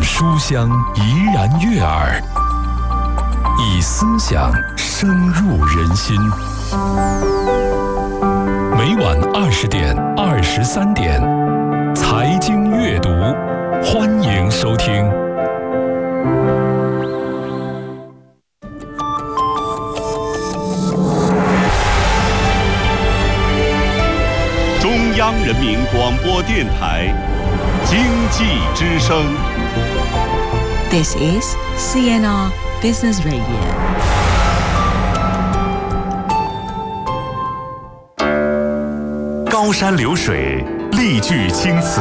书香怡然悦耳，以思想深入人心。每晚20点、23点，财经阅读，欢迎收听。 中央人民广播电台经济之声。 This is CNR Business Radio。 高山流水，丽句青词，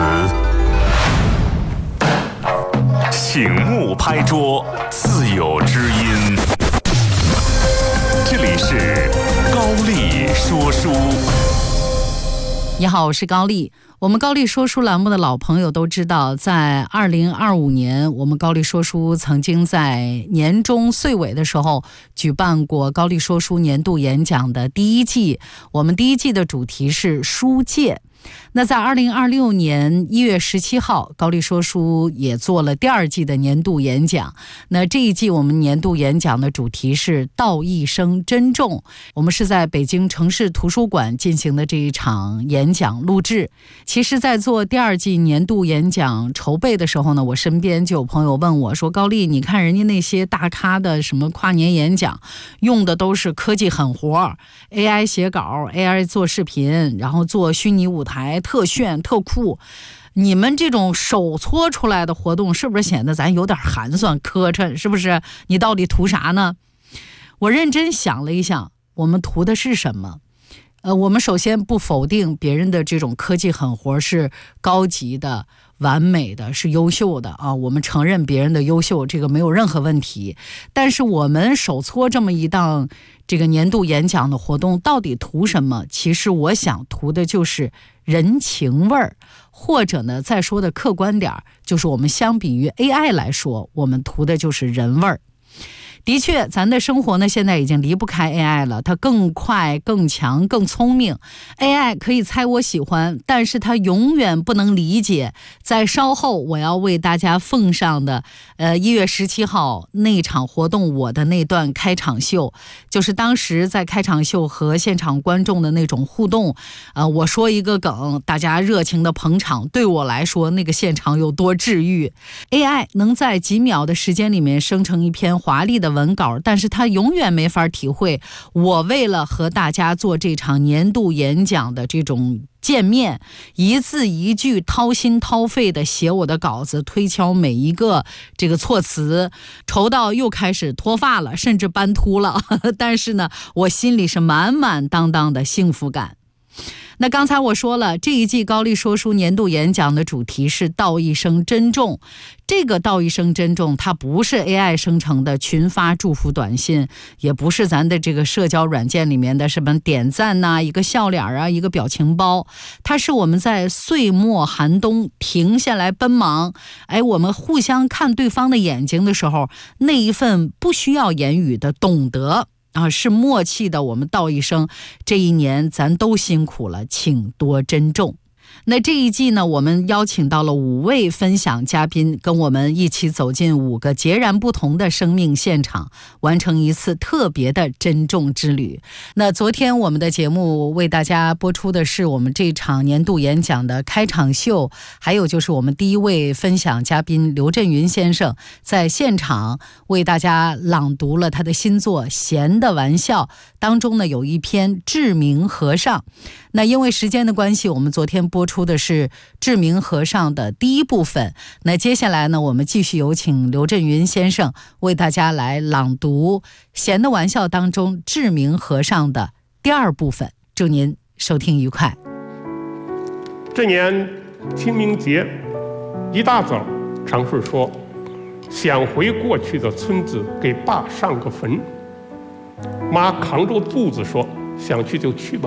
醒目拍桌，自有知音。这里是高丽说书。 你好，我是高丽。我们高丽说书栏目的老朋友都知道，在2025年，我们高丽说书曾经在年终岁尾的时候举办过高丽说书年度演讲的第一季。我们第一季的主题是书界。那在2026年1月17号，高丽说书也做了第二季的年度演讲。那这一季我们年度演讲的主题是道一生珍重。我们是在北京城市图书馆进行的这一场演讲录制。其实在做第二季年度演讲筹备的时候呢，我身边就有朋友问我说，高丽，你看人家那些大咖的什么跨年演讲用的都是科技狠活， AI 写稿， AI 做视频，然后做虚拟舞台，特炫特酷，你们这种手搓出来的活动是不是显得咱有点寒酸磕碜？是不是？你到底图啥呢？我认真想了一想，我们图的是什么？我们首先不否定别人的这种科技狠活是高级的、完美的，是优秀的啊，我们承认别人的优秀，这个没有任何问题。但是我们手搓这么一档这个年度演讲的活动，到底图什么？其实我想图的就是人情味儿，或者呢，再说的客观点，就是我们相比于 AI 来说，我们图的就是人味儿。的确，咱的生活呢，现在已经离不开 AI 了，它更快、更强、更聪明。AI 可以猜我喜欢，但是它永远不能理解。在稍后我要为大家奉上的1月17号那场活动，我的那段开场秀，就是当时在开场秀和现场观众的那种互动。我说一个梗，大家热情的捧场，对我来说那个现场有多治愈。AI 能在几秒的时间里面生成一篇华丽的文稿，但是他永远没法体会我为了和大家做这场年度演讲的这种见面，一字一句掏心掏肺的写我的稿子，推敲每一个这个措辞，愁到又开始脱发了，甚至斑秃了。但是呢，我心里是满满当当的幸福感。那刚才我说了，这一季高丽说书年度演讲的主题是道一生珍重。这个道一生珍重，它不是 AI 生成的群发祝福短信，也不是咱的这个社交软件里面的什么点赞呐、一个笑脸啊、一个表情包，它是我们在岁末寒冬停下来奔忙，我们互相看对方的眼睛的时候，那一份不需要言语的懂得是默契的，我们道一声，这一年咱都辛苦了，请多珍重。那这一季呢，我们邀请到了5位分享嘉宾，跟我们一起走进5个截然不同的生命现场，完成一次特别的珍重之旅。那昨天我们的节目为大家播出的是我们这场年度演讲的开场秀，还有就是我们第一位分享嘉宾刘震云先生在现场为大家朗读了他的新作《闲的玩笑》，当中呢有一篇《志明和尚》。那因为时间的关系，我们昨天播出的是志明和尚的第一部分。那接下来呢，我们继续有请刘震云先生为大家来朗读《闲的玩笑》当中志明和尚的第二部分。祝您收听愉快。 这年清明节一大早，常顺说想回过去的村子给爸上个坟。妈扛着肚子说想去就去吧。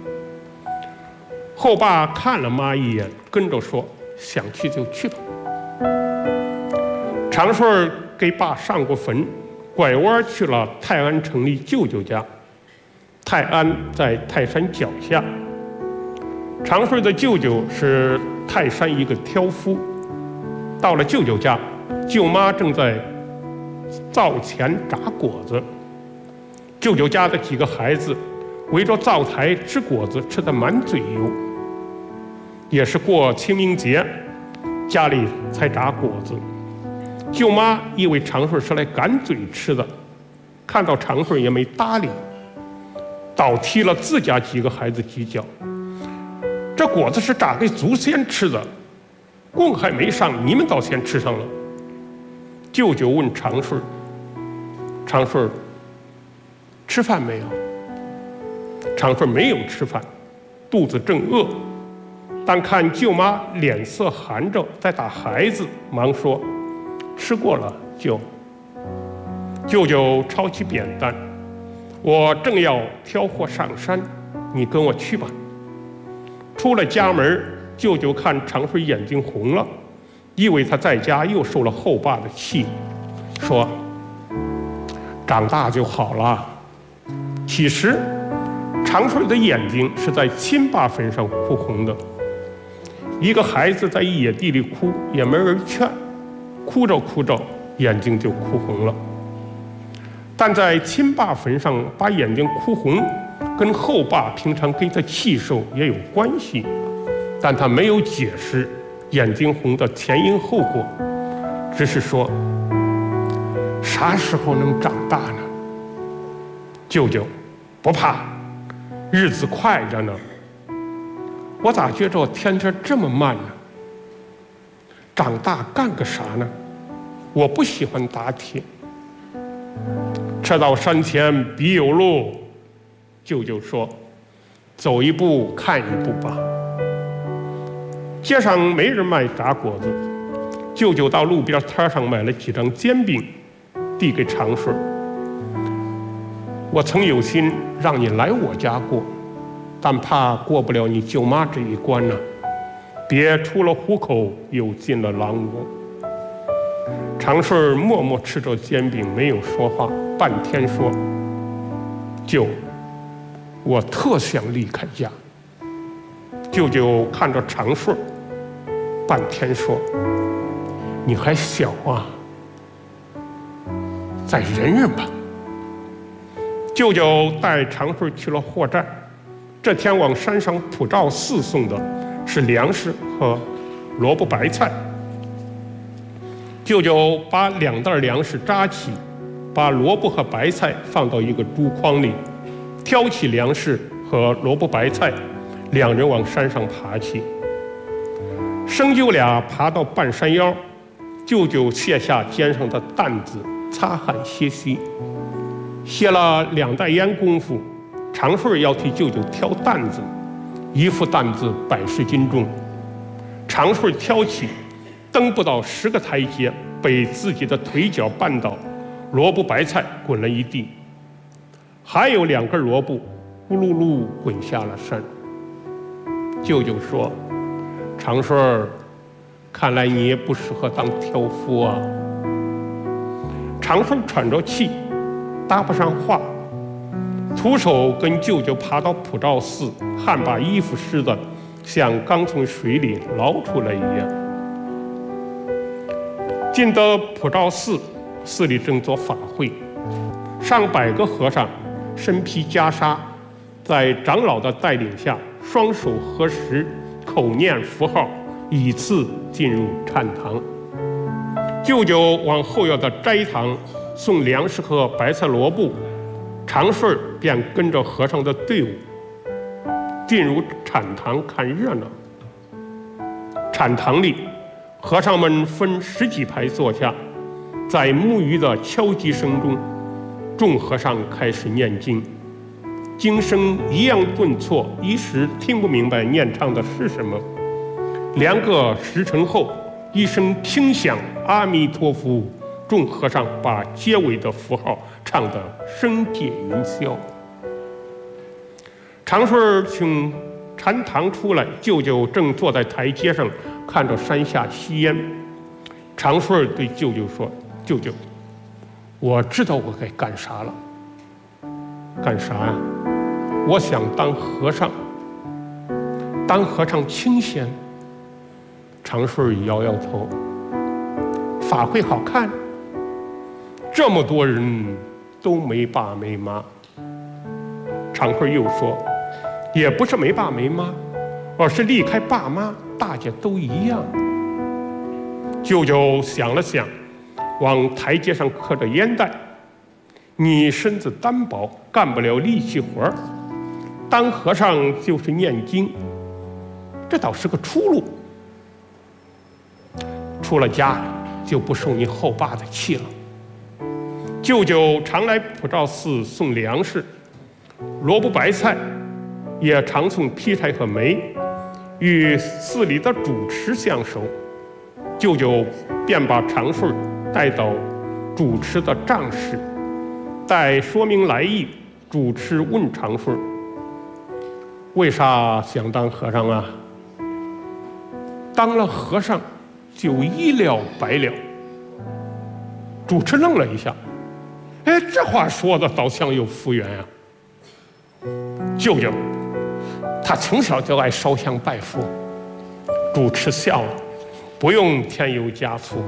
后爸看了妈一眼，跟着说想去就去吧。常顺给爸上过坟，拐弯去了泰安城里舅舅家。泰安在泰山脚下，常顺的舅舅是泰山一个挑夫。到了舅舅家， 舅妈正在灶前炸果子，舅舅家的几个孩子围着灶台吃果子，吃得满嘴油。也是过清明节，家里才炸果子。舅妈以为长顺是来赶嘴吃的，看到长顺也没搭理，倒踢了自家几个孩子几脚。这果子是炸给祖先吃的，供还没上，你们倒先吃上了。舅舅问长顺：“长顺，吃饭没有？”长顺没有吃饭，肚子正饿，但看舅妈脸色寒着，在打孩子，忙说：“吃过了，舅。”舅舅抄起扁担：“我正要挑货上山，你跟我去吧。”出了家门，舅舅看长顺眼睛红了，以为他在家又受了后爸的气，说：“长大就好了。”其实长顺的眼睛是在亲爸坟上哭红的。一个孩子在野地里哭，也没人劝，哭着哭着眼睛就哭红了。但在亲爸坟上把眼睛哭红，跟后爸平常给他气受也有关系，但他没有解释眼睛红的前因后果，只是说：“啥时候能长大呢？”舅舅：“不怕，日子快着呢。我咋觉着天天这么慢呢？长大干个啥呢？我不喜欢打铁。车到山前必有路。”舅舅说：“走一步看一步吧。”街上没人卖炸果子，舅舅到路边摊上买了几张煎饼，递给长顺：“我曾有心让你来我家过，但怕过不了你舅妈这一关呢，别出了虎口又进了狼窝。”长顺默默吃着煎饼，没有说话，半天说：“舅，我特想离开家。”舅舅看着长顺，半天说：“你还小啊，再忍忍吧。”舅舅带长顺去了货站，这天往山上普照寺送的是粮食和萝卜白菜。舅舅把2袋粮食扎起，把萝卜和白菜放到一个竹筐里，挑起粮食和萝卜白菜，两人往山上爬起。生舅俩爬到半山腰，舅舅卸下肩上的担子，擦汗歇息。歇了2袋烟功夫，长顺要替舅舅挑担子，一副担子100斤重。长顺挑起，登不到10个台阶，被自己的腿脚绊倒，萝卜白菜滚了一地，还有2根萝卜咕噜噜滚下了山。舅舅说：“长顺，看来你也不适合当挑夫啊。”长顺喘着气，搭不上话，徒手跟舅舅爬到普照寺，汗把衣服湿的像刚从水里捞出来一样。进得普照寺，寺里正做法会，上百个和尚身披袈裟，在长老的带领下，双手合十，口念符号，依次进入禅堂。舅舅往后院的斋堂送粮食和白菜萝卜，长顺便跟着和尚的队伍进入禅堂看热闹。禅堂里，和尚们分10几排坐下，在木鱼的敲击声中，众和尚开始念经。经声一样顿挫，一时听不明白念唱的是什么。2个时辰后，一声轻响阿弥陀佛，众和尚把结尾的符号唱得声界云霄。长顺从禅堂出来，舅舅正坐在台阶上看着山下吸烟。长顺对舅舅说：“舅舅，我知道我该干啥了。”“干啥呀？”“我想当和尚。”“当和尚清闲。”长顺摇摇头。“ 法会好看，这么多人都没爸没妈。常慧又说，也不是没爸没妈，而是离开爸妈，大家都一样。舅舅想了想，往台阶上磕着烟袋，你身子单薄，干不了力气活儿，当和尚就是念经，这倒是个出路。出了家就不受你后爸的气了。舅舅常来普照寺送粮食，萝卜白菜，也常送劈柴和煤，与寺里的主持相熟。舅舅便把常顺带到主持的帐室，待说明来意。主持问常顺，为啥想当和尚啊？当了和尚就一了百了。主持愣了一下，哎，这话说的倒像有福缘啊。舅舅他从小就爱烧香拜佛。主持笑了，不用添油加醋。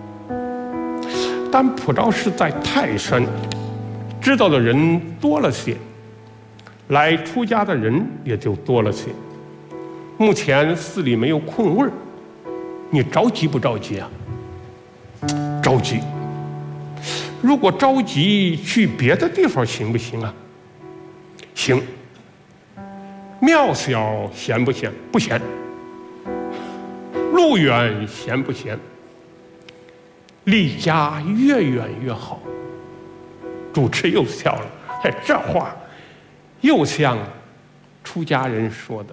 但普照寺在泰山，知道的人多了些，来出家的人也就多了些。目前寺里没有空位儿，你着急不着急啊？着急。如果着急，去别的地方行不行啊？行。庙小闲不闲？不闲。路远闲不闲？离家越远越好。主持又笑了，哎，这话又像出家人说的。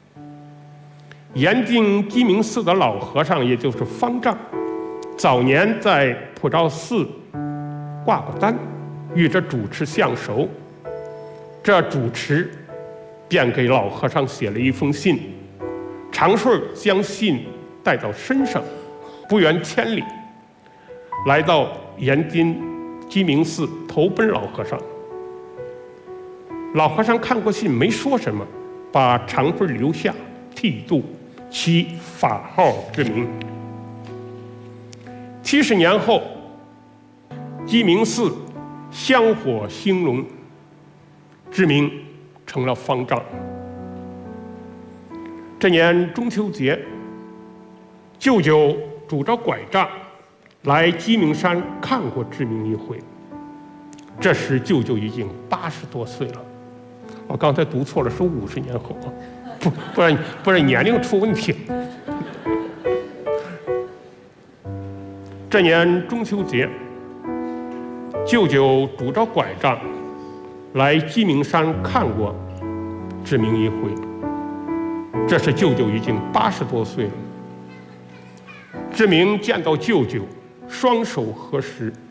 严定鸡鸣寺的老和尚，也就是方丈，早年在普照寺挂过单，与这主持相熟。这主持便给老和尚写了一封信，常顺将信带到身上，不远千里，来到严定鸡鸣寺投奔老和尚。老和尚看过信，没说什么，把常顺留下，剃度，其法号之名。70年后，鸡鸣寺香火兴隆，知名成了方丈。这年中秋节，舅舅拄着拐杖来鸡鸣山看过知名一回。这时舅舅已经80多岁了，我刚才读错了，是50年后，不然年龄出问题。这年中秋节，舅舅拄着拐杖来鸡鸣山看过知名一回。这时舅舅已经80多岁了。知名见到舅舅，双手合十，